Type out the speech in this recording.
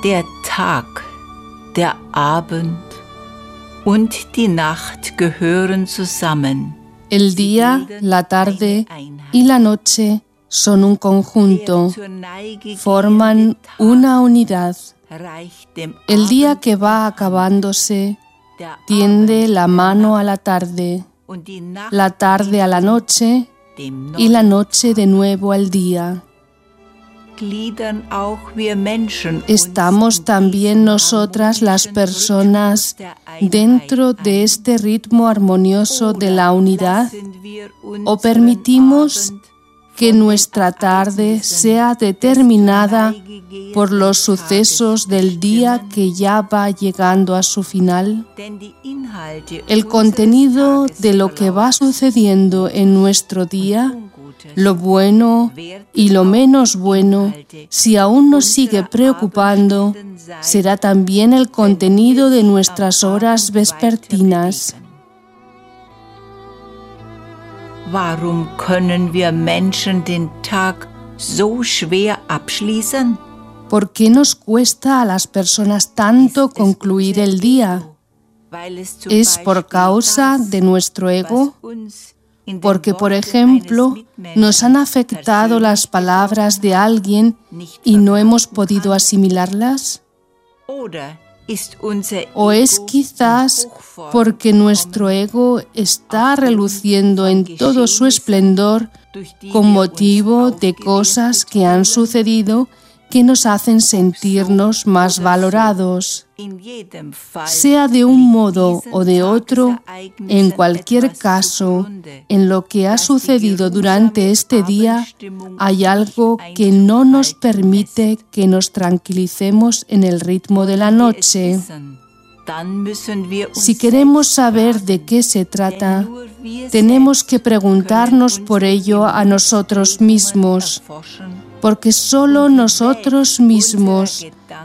Der Tag, der Abend und die Nacht gehören zusammen. El día, la tarde y la noche son un conjunto, forman una unidad. El día que va acabándose tiende la mano a la tarde a la noche y la noche de nuevo al día. ¿Estamos también nosotras las personas dentro de este ritmo armonioso de la unidad? ¿O permitimos que nuestra tarde sea determinada por los sucesos del día que ya va llegando a su final? El contenido de lo que va sucediendo en nuestro día, lo bueno y lo menos bueno, si aún nos sigue preocupando, será también el contenido de nuestras horas vespertinas. Warum können wir Menschen den Tag so schwer abschließen? ¿Por qué nos cuesta a las personas tanto concluir el día? ¿Es por causa de nuestro ego? Porque, por ejemplo, nos han afectado las palabras de alguien y no hemos podido asimilarlas. ¿O es quizás porque nuestro ego está reluciendo en todo su esplendor con motivo de cosas que han sucedido que nos hacen sentirnos más valorados? Sea de un modo o de otro, en cualquier caso, en lo que ha sucedido durante este día, hay algo que no nos permite que nos tranquilicemos en el ritmo de la noche. Si queremos saber de qué se trata, tenemos que preguntarnos por ello a nosotros mismos, porque solo nosotros mismos